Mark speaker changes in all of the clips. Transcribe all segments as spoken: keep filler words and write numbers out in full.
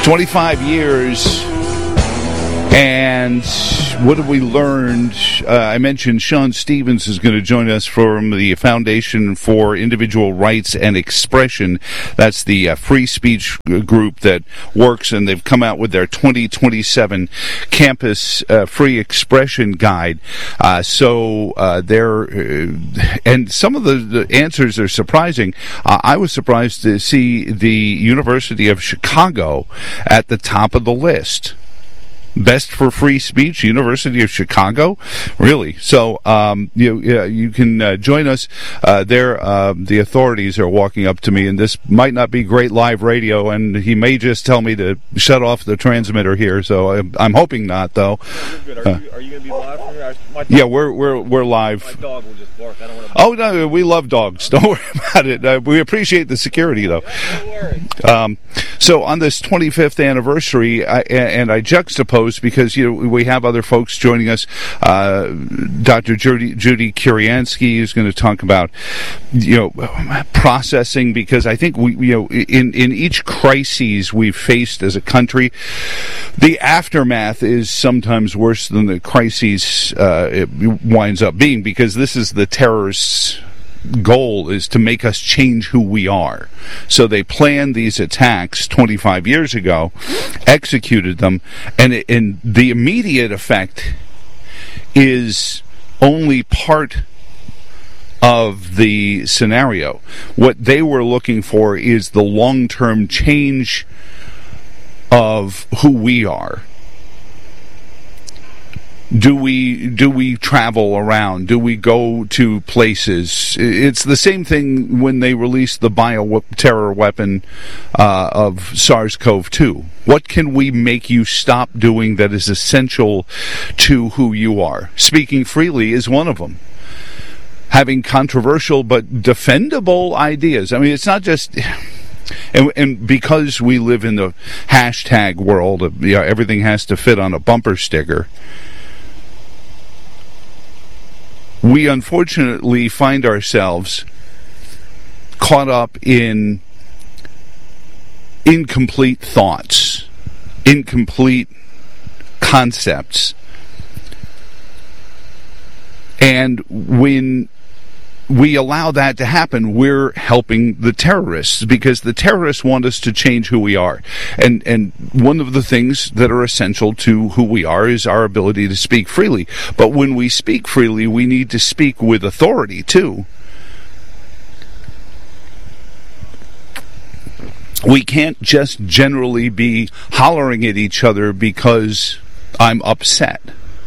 Speaker 1: twenty-five years, and what have we learned? Uh, I mentioned Sean Stevens is going to join us from the Foundation for Individual Rights and Expression. That's the uh, free speech group that works, and they've come out with their twenty twenty-seven Campus uh, Free Expression Guide. Uh, so uh, they're, uh, and some of the, the answers are surprising. Uh, I was surprised to see the University of Chicago at the top of the list. Best for free speech, University of Chicago, really. So um, you uh, you can uh, join us uh, there. Uh, the authorities are walking up to me, and this might not be great live radio, and he may just tell me to shut off the transmitter here. So I'm, I'm hoping not, though.
Speaker 2: Yeah, are, uh, you, are you going to be live from here? My
Speaker 1: yeah, we're we're we're live.
Speaker 2: My dog will just bark. I don't want to.
Speaker 1: Oh no, we love dogs. Don't worry about it. Uh, we appreciate the security, though.
Speaker 2: Yeah, don't worry.
Speaker 1: Um, so on this twenty-fifth anniversary, I, and I juxtapose because you know we have other folks joining us. Uh, Doctor Judy, Judy Kuriansky is going to talk about you know processing, because I think we you know in in each crisis we've faced as a country, the aftermath is sometimes worse than the crises uh, it winds up being, because this is the terrorists' goal is to make us change who we are. So they planned these attacks twenty-five years ago, executed them, and, it, and the immediate effect is only part of the scenario. What they were looking for is the long-term change of who we are. Do we do we travel around? Do we go to places? It's the same thing when they released the bioterror weapon uh, of SARS-C o V two. What can we make you stop doing that is essential to who you are? Speaking freely is one of them. Having controversial but defendable ideas. I mean, it's not just... And, and because we live in the hashtag world, of, you know, everything has to fit on a bumper sticker, we unfortunately find ourselves caught up in incomplete thoughts, incomplete concepts. And when we allow that to happen, we're helping the terrorists, because the terrorists want us to change who we are. And and one of the things that are essential to who we are is our ability to speak freely. But when we speak freely, we need to speak with authority, too. We can't just generally be hollering at each other because I'm upset.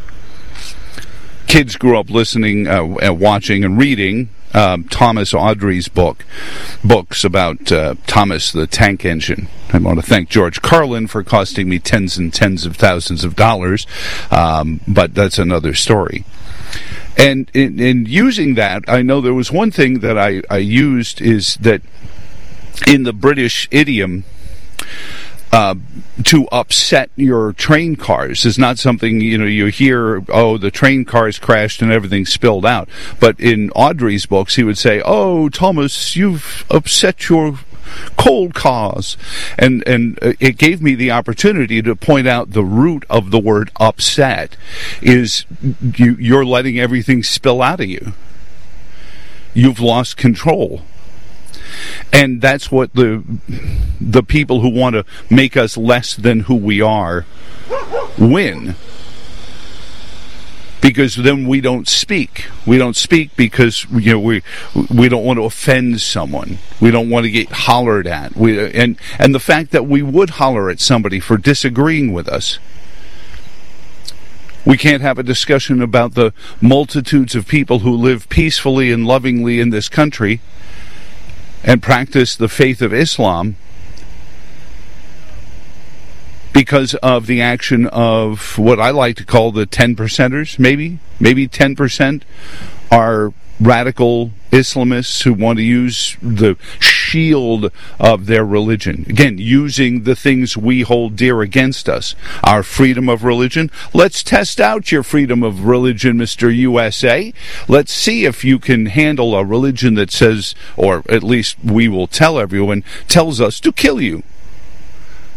Speaker 1: Kids grew up listening, uh, watching, and reading um, Thomas Audrey's book, books about uh, Thomas the Tank Engine. I want to thank George Carlin for costing me tens and tens of thousands of dollars, um, but that's another story. And in, in using that, I know there was one thing that I, I used is that in the British idiom, Uh, to upset your train cars is not something, you know, you hear, oh, the train cars crashed and everything spilled out. But in Audrey's books, he would say, oh, Thomas, you've upset your coal cars. And, and it gave me the opportunity to point out the root of the word upset is you, you're letting everything spill out of you. You've lost control. And that's what the the people who want to make us less than who we are win. Because then we don't speak. We don't speak because you know we we don't want to offend someone. We don't want to get hollered at. We and and the fact that we would holler at somebody for disagreeing with us. We can't have a discussion about the multitudes of people who live peacefully and lovingly in this country and practice the faith of Islam because of the action of what I like to call the ten percenters, maybe. Maybe ten percent are radical Islamists who want to use the shield of their religion. Again, using the things we hold dear against us. Our freedom of religion. Let's test out your freedom of religion, Mister U S A. Let's see if you can handle a religion that says, or at least we will tell everyone, tells us to kill you.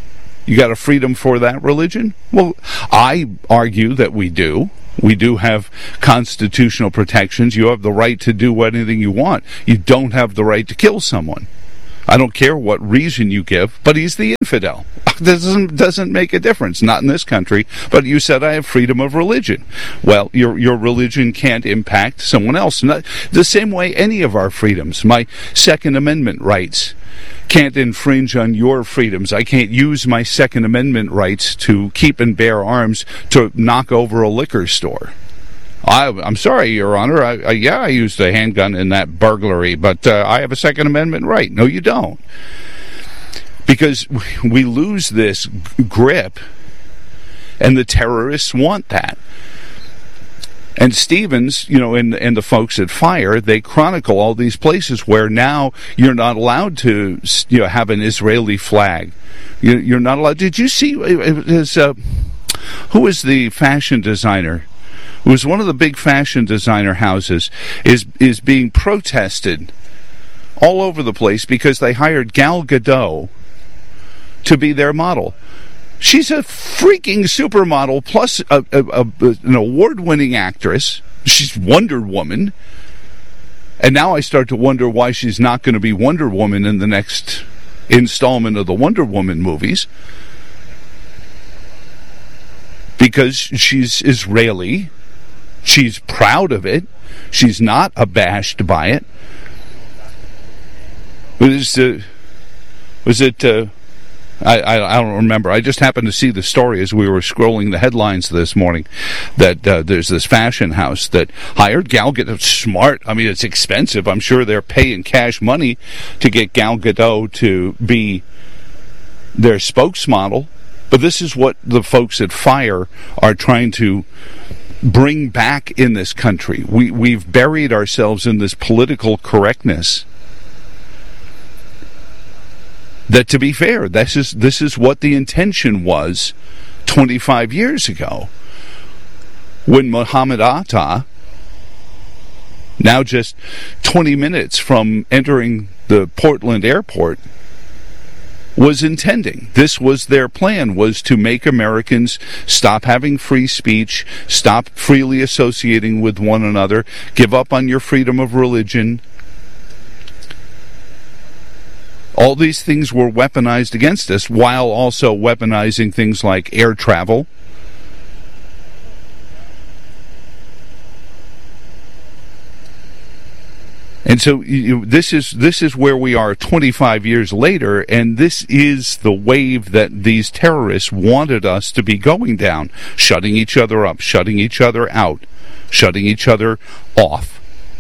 Speaker 1: You got a freedom for that religion? Well, I argue that we do. We do have constitutional protections. You have the right to do anything you want. You don't have the right to kill someone. I don't care what reason you give, but he's the infidel. This doesn't, doesn't make a difference. Not in this country. But you said I have freedom of religion. Well, your your religion can't impact someone else. Not, the same way any of our freedoms. My Second Amendment rights can't infringe on your freedoms. I can't use my Second Amendment rights to keep and bear arms to knock over a liquor store. I, I'm sorry, Your Honor. I, I, yeah, I used a handgun in that burglary, but uh, I have a Second Amendment right. No, you don't. Because we lose this grip, and the terrorists want that. And Stevens, you know, and, and the folks at FIRE, they chronicle all these places where now you're not allowed to, you know, have an Israeli flag. You, you're not allowed. Did you see? It was, uh, who was the fashion designer? It was one of the big fashion designer houses is is being protested all over the place because they hired Gal Gadot to be their model. She's a freaking supermodel plus a, a, a, an award-winning actress. She's Wonder Woman. And now I start to wonder why she's not going to be Wonder Woman in the next installment of the Wonder Woman movies. Because she's Israeli. She's proud of it. She's not abashed by it. Was, uh, was it... Uh, I, I, I don't remember. I just happened to see the story as we were scrolling the headlines this morning that uh, there's this fashion house that hired Gal Gadot. Smart. I mean, it's expensive. I'm sure they're paying cash money to get Gal Gadot to be their spokesmodel. But this is what the folks at FIRE are trying to bring back in this country. We, we've buried ourselves in this political correctness. That, to be fair, this is this is what the intention was twenty-five years ago when Mohammed Atta, now just twenty minutes from entering the Portland airport, was intending. This was their plan, was to make Americans stop having free speech, stop freely associating with one another, give up on your freedom of religion. All these things were weaponized against us, while also weaponizing things like air travel. And so you, this is this is where we are twenty-five years later, and this is the wave that these terrorists wanted us to be going down, shutting each other up, shutting each other out, shutting each other off.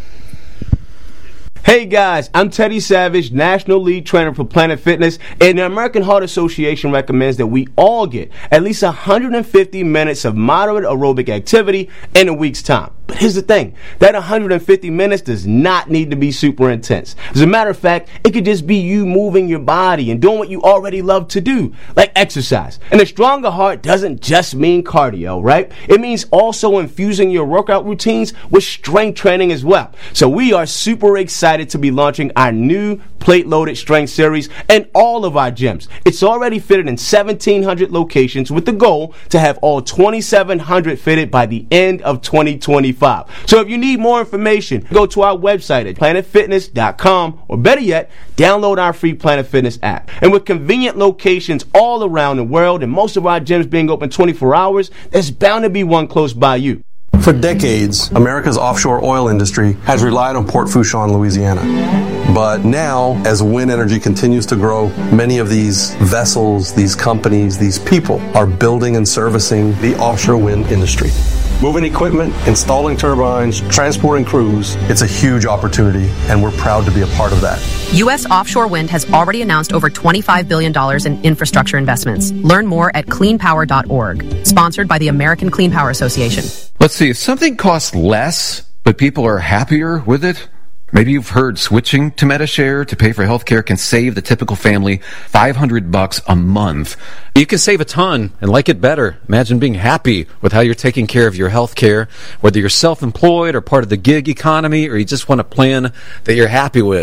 Speaker 3: Hey guys, I'm Teddy Savage, National Lead Trainer for Planet Fitness, and the American Heart Association recommends that we all get at least one hundred fifty minutes of moderate aerobic activity in a week's time. But here's the thing, that one hundred fifty minutes does not need to be super intense. As a matter of fact, it could just be you moving your body and doing what you already love to do, like exercise. And a stronger heart doesn't just mean cardio, right? It means also infusing your workout routines with strength training as well. So we are super excited to be launching our new plate-loaded strength series in all of our gyms. It's already fitted in seventeen hundred locations with the goal to have all twenty-seven hundred fitted by the end of twenty twenty-five. So if you need more information, go to our website at planet fitness dot com, or better yet, download our free Planet Fitness app. And with convenient locations all around the world and most of our gyms being open twenty-four hours, there's bound to be one close by you.
Speaker 4: For decades, America's offshore oil industry has relied on Port Fourchon, Louisiana. But now, as wind energy continues to grow, many of these vessels, these companies, these people are building and servicing the offshore wind industry. Moving equipment, installing turbines, transporting crews, it's a huge opportunity, and we're proud to be a part of that.
Speaker 5: U S offshore wind has already announced over twenty-five billion dollars in infrastructure investments. Learn more at clean power dot org. Sponsored by the American Clean Power Association.
Speaker 6: Let's see, if something costs less, but people are happier with it, maybe you've heard switching to MediShare to pay for healthcare can save the typical family five hundred bucks a month.
Speaker 7: You can save a ton and like it better. Imagine being happy with how you're taking care of your health care, whether you're self-employed or part of the gig economy, or you just want a plan that you're happy with.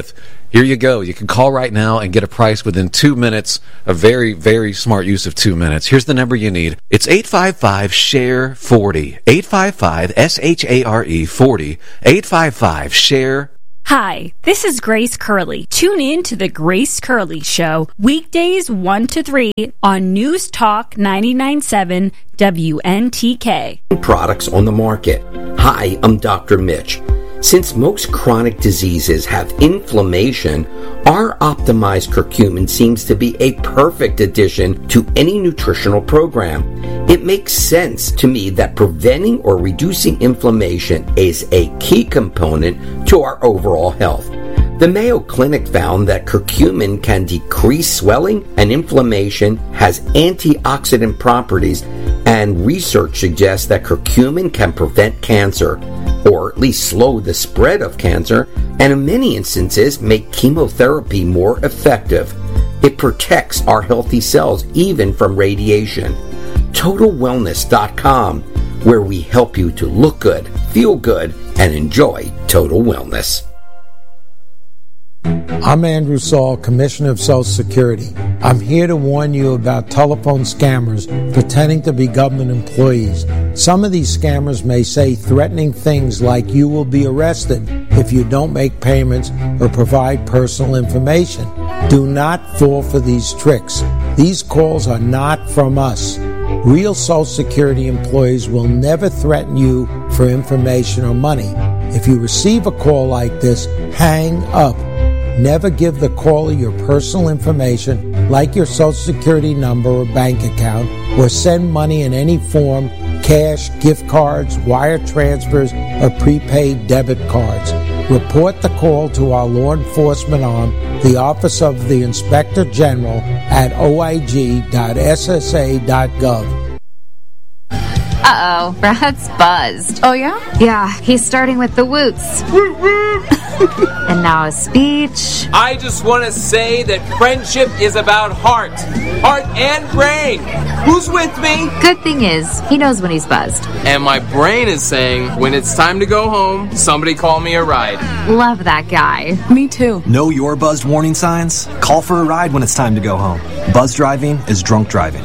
Speaker 7: Here you go. You can call right now and get a price within two minutes. A very, very smart use of two minutes. Here's the number you need. It's eight five five, S H A R E forty. eight five five, S H A R E forty. eight five five, S H A R E.
Speaker 8: Hi, this is Grace Curley. Tune in to The Grace Curley Show, weekdays one to three on News Talk ninety-nine point seven W N T K.
Speaker 9: Products on the market. Hi, I'm Doctor Mitch. Since most chronic diseases have inflammation, our optimized curcumin seems to be a perfect addition to any nutritional program. It makes sense to me that preventing or reducing inflammation is a key component to our overall health. The Mayo Clinic found that curcumin can decrease swelling and inflammation, has antioxidant properties, and research suggests that curcumin can prevent cancer, or at least slow the spread of cancer, and in many instances make chemotherapy more effective. It protects our healthy cells even from radiation. Total Wellness dot com, where we help you to look good, feel good, and enjoy total wellness.
Speaker 10: I'm Andrew Saul, Commissioner of Social Security. I'm here to warn you about telephone scammers pretending to be government employees. Some of these scammers may say threatening things like you will be arrested if you don't make payments or provide personal information. Do not fall for these tricks. These calls are not from us. Real Social Security employees will never threaten you for information or money. If you receive a call like this, hang up. Never give the caller your personal information, like your Social Security number or bank account, or send money in any form, cash, gift cards, wire transfers, or prepaid debit cards. Report the call to our law enforcement arm, the Office of the Inspector General, at O I G dot S S A dot gov.
Speaker 11: Uh-oh, Brad's buzzed.
Speaker 12: Oh, yeah?
Speaker 11: Yeah, he's starting with the woots. And now a speech.
Speaker 13: I just want to say that friendship is about heart. Heart and brain. Who's with me?
Speaker 11: Good thing is, he knows when he's buzzed.
Speaker 13: And my brain is saying, when it's time to go home, somebody call me a ride.
Speaker 11: Love that guy.
Speaker 12: Me too.
Speaker 14: Know your buzzed warning signs? Call for a ride when it's time to go home. Buzz driving is drunk driving.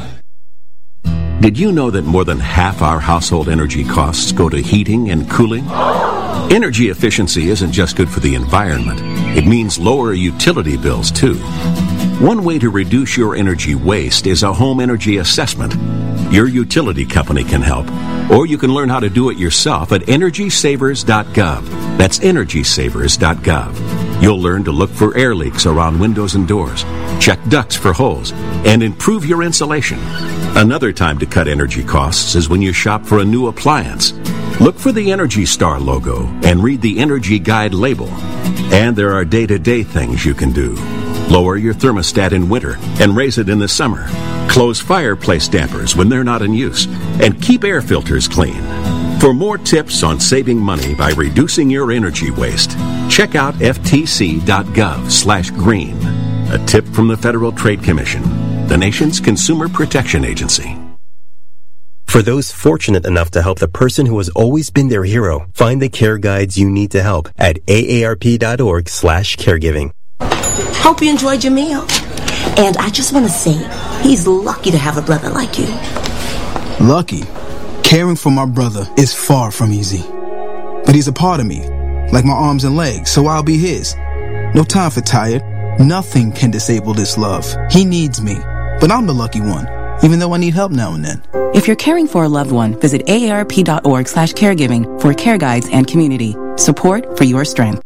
Speaker 15: Did you know that more than half our household energy costs go to heating and cooling? Energy efficiency isn't just good for the environment. It means lower utility bills, too. One way to reduce your energy waste is a home energy assessment. Your utility company can help, or you can learn how to do it yourself at energy savers dot gov. That's energy savers dot gov. You'll learn to look for air leaks around windows and doors, check ducts for holes, and improve your insulation. Another time to cut energy costs is when you shop for a new appliance. Look for the Energy Star logo and read the Energy Guide label. And there are day-to-day things you can do. Lower your thermostat in winter and raise it in the summer. Close fireplace dampers when they're not in use. And keep air filters clean. For more tips on saving money by reducing your energy waste, check out F T C dot gov slash green. A tip from the Federal Trade Commission, the nation's consumer protection agency.
Speaker 16: For those fortunate enough to help the person who has always been their hero, find the care guides you need to help at A A R P dot org slash caregiving.
Speaker 17: Hope you enjoyed your meal. And I just want to say, he's lucky to have a brother like you.
Speaker 18: Lucky? Caring for my brother is far from easy. But he's a part of me, like my arms and legs, so I'll be his. No time for tired. Nothing can disable this love. He needs me, but I'm the lucky one, even though I need help now and then.
Speaker 19: If you're caring for a loved one, visit A A R P dot org slash caregiving for care guides and community. Support for your strength.